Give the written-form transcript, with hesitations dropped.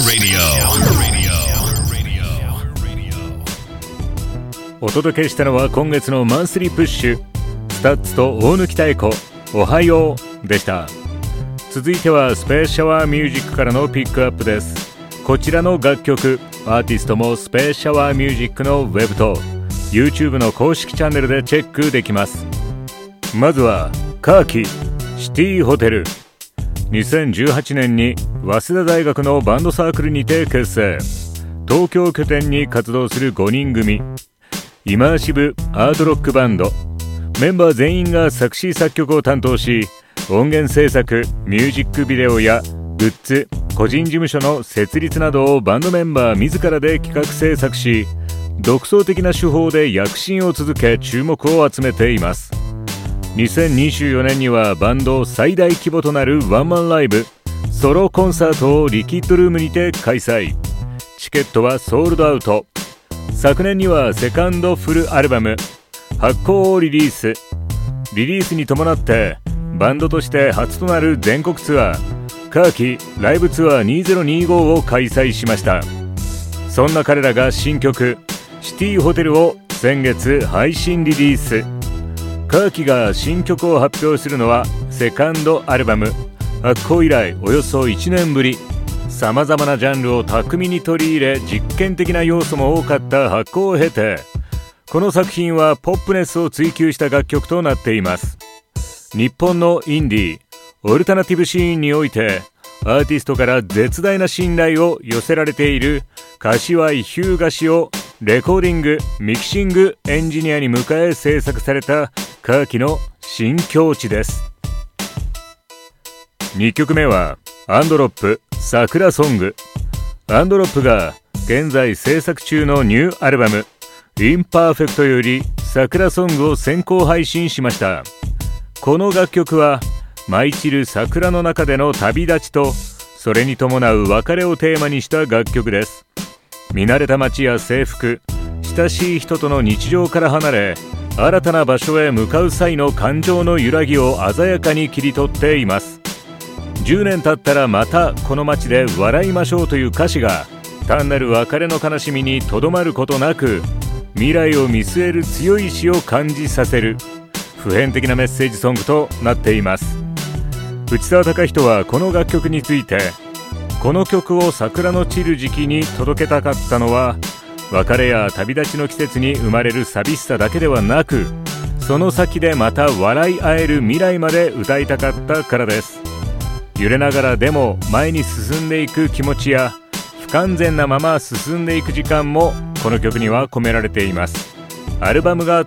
お届けしたのは今月のマンスリープッシュ、スタッツと大貫妙子、おはようでした。続いてはスペースシャワーミュージックからのピックアップです。こちらの楽曲、アーティストもスペースシャワーミュージックのウェブと YouTube の公式チャンネルでチェックできます。まずはカーキシティホテル。2018年に早稲田大学のバンドサークルにて結成、東京拠点に活動する5人組イマーシブハードロックバンド。メンバー全員が作詞作曲を担当し、音源制作、ミュージックビデオやグッズ、個人事務所の設立などをバンドメンバー自らで企画制作し、独創的な手法で躍進を続け注目を集めています。2024年にはバンド最大規模となるワンマンライブ、ソロコンサートをリキッドルームにて開催。チケットはソールドアウト。昨年にはセカンドフルアルバム発行をリリース。リリースに伴ってバンドとして初となる全国ツアー、カーキライブツアー2025を開催しました。そんな彼らが新曲シティホテルを先月配信リリース。カーキが新曲を発表するのはセカンドアルバム発行以来およそ1年ぶり。さまざまなジャンルを巧みに取り入れ、実験的な要素も多かった発行を経て、この作品はポップネスを追求した楽曲となっています。日本のインディー、オルタナティブシーンにおいてアーティストから絶大な信頼を寄せられている柏井日向氏をレコーディング・ミキシングエンジニアに迎え制作されたカーキの新境地です。2曲目はアンドロップ桜ソング。アンドロップが現在制作中のニューアルバムインパーフェクトより桜ソングを先行配信しました。この楽曲は舞い散る桜の中での旅立ちとそれに伴う別れをテーマにした楽曲です。見慣れた街や制服、親しい人との日常から離れ新たな場所へ向かう際の感情の揺らぎを鮮やかに切り取っています。10年経ったらまたこの街で笑いましょうという歌詞が単なる別れの悲しみにとどまることなく、未来を見据える強い意志を感じさせる普遍的なメッセージソングとなっています。内澤隆人はこの楽曲について、この曲を桜の散る時期に届けたかったのは別れや旅立ちの季節に生まれる寂しさだけではなく、その先でまた笑い合える未来まで歌いたかったからです。揺れながらでも前に進んでいく気持ちや不完全なまま進んでいく時間もこの曲には込められています。アルバムが